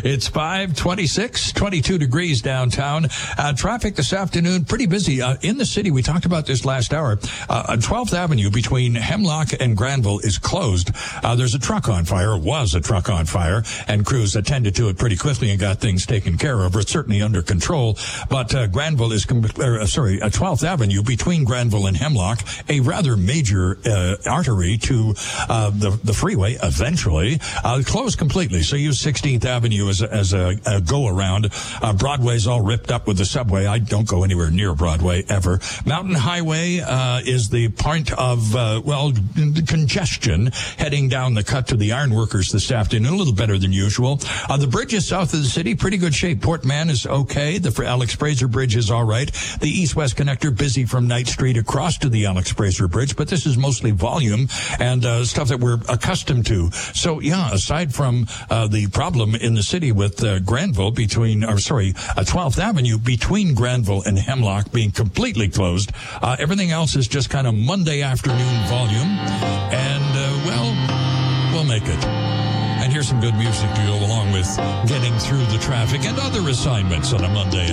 It's 5:26, 22 degrees downtown. Traffic this afternoon, pretty busy. In the city, we talked about this last hour. 12th Avenue between Hemlock and Granville is closed. There's a truck on fire, was a truck on fire, and crews attended to it pretty quickly and got things taken care of. It's certainly under control, but Granville is, 12th Avenue between Granville and Hemlock, a rather major artery to the freeway eventually, closed completely. So use 16th Avenue as a go-around. Broadway's all ripped up with the subway. I don't go anywhere near Broadway ever. Mountain Highway is the point of, congestion heading down the cut to the Ironworkers this afternoon, a little better than usual. The bridges south of the city, pretty good shape. Port Mann is okay. The Alex Fraser Bridge is all right. The east-west connector busy from Knight Street across to the Alex Fraser Bridge, but this is mostly volume and stuff that we're accustomed to. So, yeah, aside from the problem in the city with Granville 12th Avenue between Granville and Hemlock being completely closed, everything else is just kind of Monday afternoon volume, and, we'll make it. And here's some good music to go along with getting through the traffic and other assignments on a Monday